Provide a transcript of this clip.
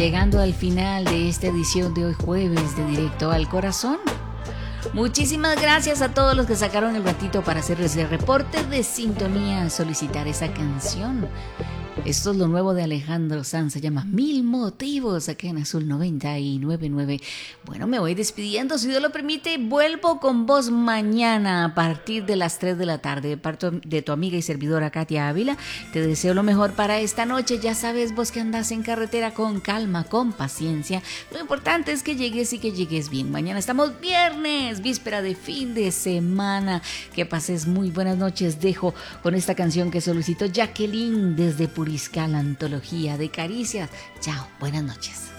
Llegando al final de esta edición de hoy jueves de Directo al Corazón. Muchísimas gracias a todos los que sacaron el ratito para hacer ese reporte de sintonía, solicitar esa canción. Esto es lo nuevo de Alejandro Sanz, se llama Mil Motivos, aquí en Azul 99.9. Bueno, me voy despidiendo, si Dios lo permite, vuelvo con vos mañana a partir de las 3 de la tarde, de parte de tu amiga y servidora Katia Ávila. Te deseo lo mejor para esta noche, ya sabes vos que andás en carretera con calma, con paciencia. Lo importante es que llegues y que llegues bien. Mañana estamos viernes, víspera de fin de semana. Que pases muy buenas noches. Dejo con esta canción que solicitó Jacqueline desde Puriscal, antología de caricias. Chao, buenas noches.